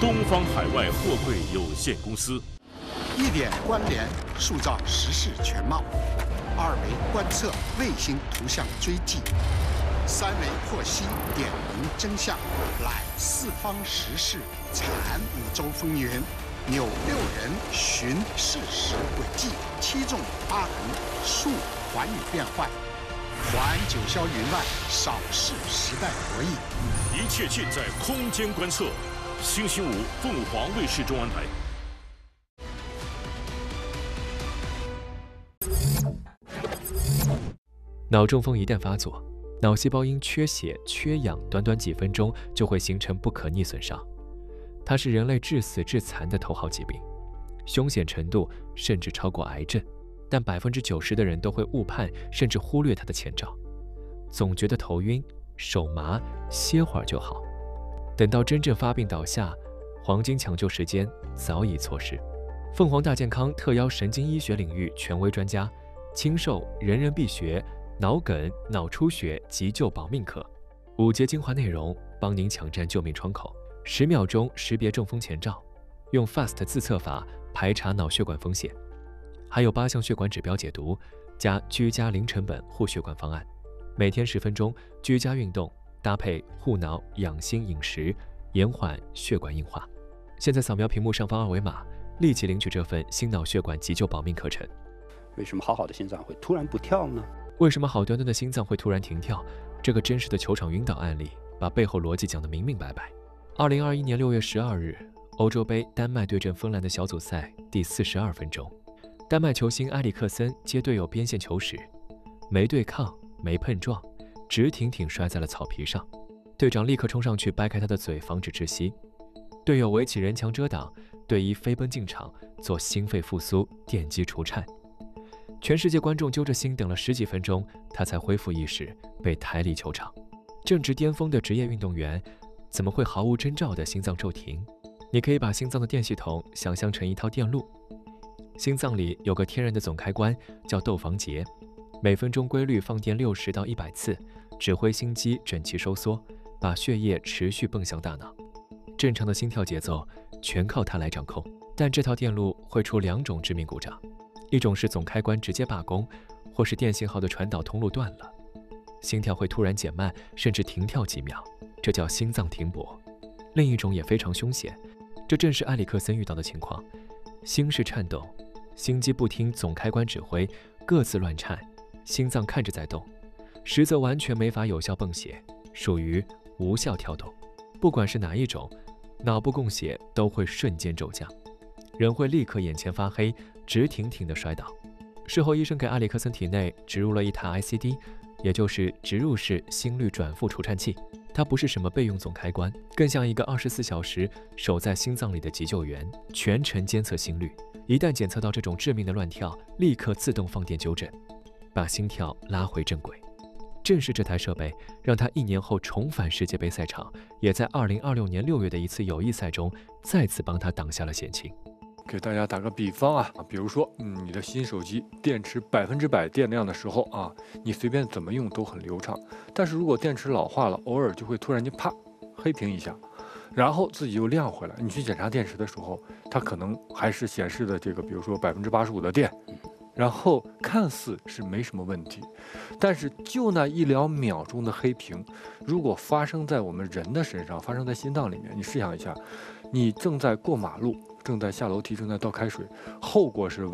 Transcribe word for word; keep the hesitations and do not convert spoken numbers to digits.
东方海外货柜有限公司。 一点关联，塑造时事全貌；二维观测，卫星图像追迹；三维剖析，点明真相。览四方时事，产五洲风云。扭六人，寻事实轨迹；七纵八横，述寰宇变幻。环九霄云外，扫视时代博弈。 一切尽在空间观测。星期五，凤凰卫视中安台。 脑中风一旦发作，脑细胞因缺血、缺氧，短短几分钟就会形成不可逆损伤。它是人类致死致残的头号疾病，凶险程度甚至超过癌症，但百分之九十的人都会误判甚至忽略它的前兆，总觉得头晕、手麻，歇会儿就好。等到真正发病倒下，黄金抢救时间早已错失。凤凰大健康特邀神经医学领域权威专家，轻瘦人人必学脑梗、脑出血急救保命课，五节精华内容帮您抢占救命窗口。十秒钟识别中风前兆，用 F A S T 自测法排查脑血管风险，还有八项血管指标解读，加居家零成本护血管方案。每天十分钟居家运动，搭配护脑养心饮食，延缓血管硬化。现在扫描屏幕上方二维码，立即领取这份心脑血管急救保命课程。 为什么好好的心脏会突然不跳呢？ 为什么好端端的心脏会突然停跳？这个真实的球场晕倒案例，把背后逻辑讲得明明白白。二零二一年六月十二日，欧洲杯丹麦对阵芬兰的小组赛第四十二分钟，丹麦球星埃里克森接队友边线球时，没对抗，没碰撞，直挺挺摔在了草皮上。队长立刻冲上去掰开他的嘴，防止窒息。队友围起人墙遮挡，队医飞奔进场做心肺复苏，电击除颤。全世界观众揪着心等了十几分钟，他才恢复意识，被抬离球场。正值巅峰的职业运动员，怎么会毫无征兆的心脏骤停？你可以把心脏的电系统想象成一套电路，心脏里有个天然的总开关叫窦房结，每分钟规律放电六十到一百次，指挥心肌整齐收缩，把血液持续泵向大脑。正常的心跳节奏全靠它来掌控，但这套电路会出两种致命故障，一种是总开关直接罢工，或是电信号的传导通路断了，心跳会突然减慢，甚至停跳几秒，这叫心脏停泊。另一种也非常凶险，这正是埃里克森遇到的情况，心室颤动，心肌不听总开关指挥，各自乱颤，心脏看着在动，实则完全没法有效泵血，属于无效跳动。不管是哪一种，脑部供血都会瞬间骤降，人会立刻眼前发黑，直挺挺地摔倒。事后医生给埃里克森体内植入了一台 I C D， 也就是植入式心率转复除颤器。它不是什么备用总开关，更像一个二十四小时守在心脏里的急救员，全程监测心率。一旦检测到这种致命的乱跳，立刻自动放电纠正，把心跳拉回正轨。正是这台设备，让他一年后重返世界杯赛场，也在二零二六年六月的一次友谊赛中，再次帮他挡下了险情。 给大家打个比方啊，比如说，嗯，你的新手机电池百分之百电量的时候啊，你随便怎么用都很流畅。但是如果电池老化了，偶尔就会突然间啪黑屏一下，然后自己又亮回来。你去检查电池的时候，它可能还是显示的这个，比如说百分之八十五的电，然后看似是没什么问题，但是就那一两秒钟的黑屏，如果发生在我们人的身上，发生在心脏里面，你试想一下，你正在过马路，正在下楼梯，正在倒开水，后果是